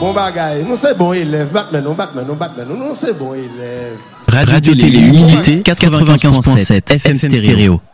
bon bagaille. Nous c'est bon élève. Batman, nous c'est bon élève. Radio Télé Humidité 95.7 FM Stéréo.